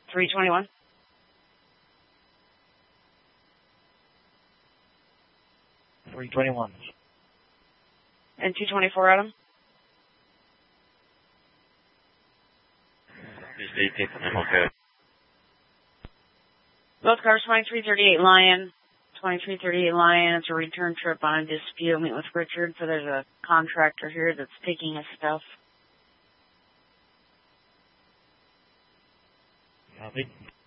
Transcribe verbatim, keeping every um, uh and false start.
three twenty-one. three twenty-one. And two twenty-four, Adam? Just eighteen. I'm okay. Both cars, twenty-three thirty-eight Lion. twenty-three thirty-eight Lion. It's a return trip on a dispute. I'll meet with Richard, so there's a contractor here that's taking his stuff. Copy.